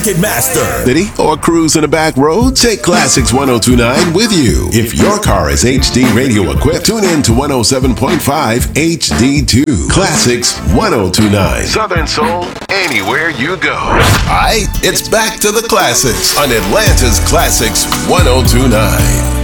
Ticketmaster. City or cruise in a back road? Take Classics 1029 with you. If your car is HD radio equipped, tune in to 107.5 HD2. Classics 1029. Southern Soul, anywhere you go. Alright, it's back to the classics on Atlanta's Classics 1029.